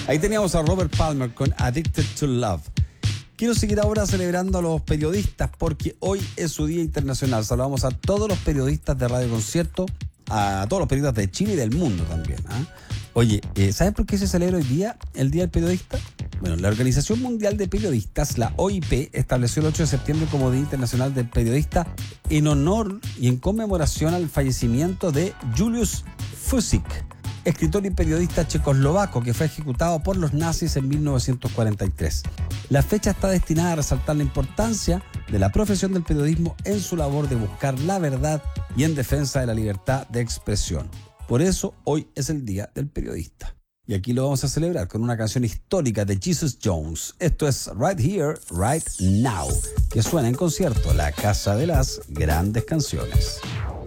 Ahí teníamos a Robert Palmer con Addicted to Love. Quiero seguir ahora celebrando a los periodistas porque hoy es su Día Internacional. Saludamos a todos los periodistas de Radio Concierto, a todos los periodistas de Chile y del mundo también. Oye, ¿saben por qué se celebra hoy día el Día del Periodista? Bueno, la Organización Mundial de Periodistas, la OIP, estableció el 8 de septiembre como Día Internacional del Periodista en honor y en conmemoración al fallecimiento de Julius Fusik, escritor y periodista checoslovaco que fue ejecutado por los nazis en 1943. La fecha está destinada a resaltar la importancia de la profesión del periodismo en su labor de buscar la verdad y en defensa de la libertad de expresión. Por eso, hoy es el Día del Periodista. Y aquí lo vamos a celebrar con una canción histórica de Jesus Jones. Esto es Right Here, Right Now, que suena en concierto La Casa de las Grandes Canciones.